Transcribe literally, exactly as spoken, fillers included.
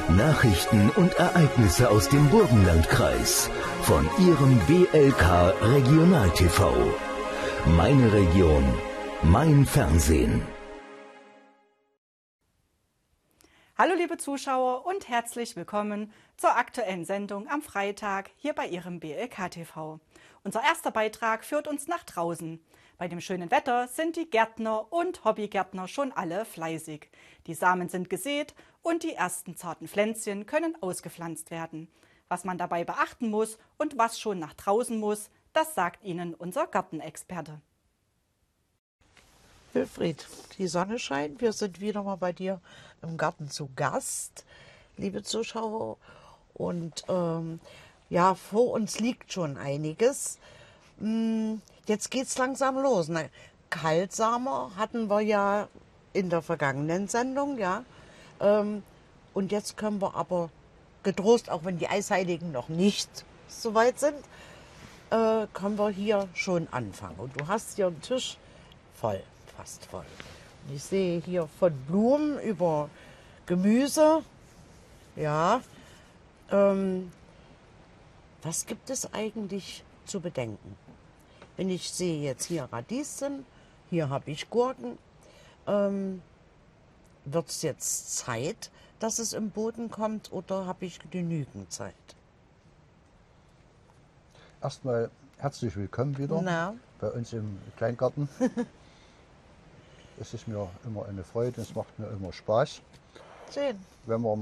Nachrichten und Ereignisse aus dem Burgenlandkreis von Ihrem B L K Regional T V. Meine Region, mein Fernsehen. Hallo liebe Zuschauer und herzlich willkommen zur aktuellen Sendung am Freitag hier bei Ihrem B L K T V. Unser erster Beitrag führt uns nach draußen. Bei dem schönen Wetter sind die Gärtner und Hobbygärtner schon alle fleißig. Die Samen sind gesät und die ersten zarten Pflänzchen können ausgepflanzt werden. Was man dabei beachten muss und was schon nach draußen muss, das sagt Ihnen unser Gartenexperte. Wilfried, die Sonne scheint. Wir sind wieder mal bei dir im Garten zu Gast, liebe Zuschauer. Und ähm, ja, vor uns liegt schon einiges. Hm, jetzt geht's langsam los. Ne? Kaltsamer hatten wir ja in der vergangenen Sendung, ja. Ähm, und jetzt können wir aber getrost, auch wenn die Eisheiligen noch nicht so weit sind, äh, können wir hier schon anfangen. Und du hast hier einen Tisch voll. Fast voll. Ich sehe hier von Blumen über Gemüse. Ja. Ähm, was gibt es eigentlich zu bedenken? Wenn ich sehe jetzt hier Radieschen, hier habe ich Gurken. Ähm, wird es jetzt Zeit, dass es im Boden kommt, oder habe ich genügend Zeit? Erstmal herzlich willkommen wieder Na? bei uns im Kleingarten. Es ist mir immer eine Freude, es macht mir immer Spaß, Schön. wenn wir